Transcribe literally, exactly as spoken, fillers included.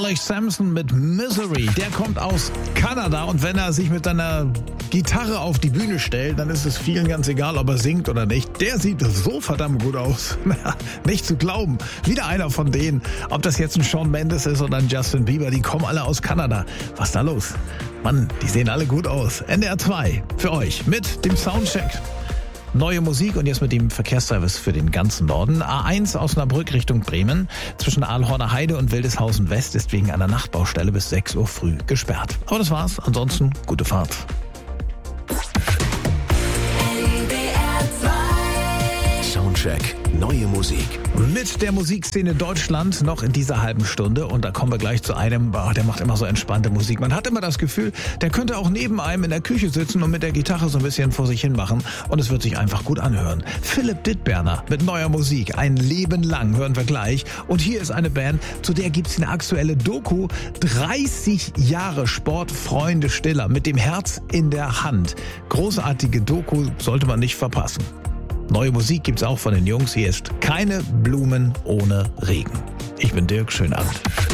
Wallich Samson mit Misery. Der kommt aus Kanada und wenn er sich mit seiner Gitarre auf die Bühne stellt, dann ist es vielen ganz egal, ob er singt oder nicht. Der sieht so verdammt gut aus. Nicht zu glauben. Wieder einer von denen. Ob das jetzt ein Shawn Mendes ist oder ein Justin Bieber, die kommen alle aus Kanada. Was ist da los? Mann, die sehen alle gut aus. N D R zwei für euch mit dem Soundcheck. Neue Musik und jetzt mit dem Verkehrsservice für den ganzen Norden. A eins Osnabrück Richtung Bremen. Zwischen Aalhorner Heide und Wildeshausen West ist wegen einer Nachtbaustelle bis sechs Uhr früh gesperrt. Aber das war's. Ansonsten gute Fahrt. Soundcheck. Neue Musik. Mit der Musikszene Deutschland noch in dieser halben Stunde. Und da kommen wir gleich zu einem, oh, der macht immer so entspannte Musik. Man hat immer das Gefühl, der könnte auch neben einem in der Küche sitzen und mit der Gitarre so ein bisschen vor sich hin machen. Und es wird sich einfach gut anhören. Philipp Dittberner mit neuer Musik. Ein Leben lang hören wir gleich. Und hier ist eine Band, zu der gibt's eine aktuelle Doku. dreißig Jahre Sportfreunde Stiller mit dem Herz in der Hand. Großartige Doku, sollte man nicht verpassen. Neue Musik gibt's auch von den Jungs. Hier ist Keine Blumen ohne Regen. Ich bin Dirk, schönen Abend.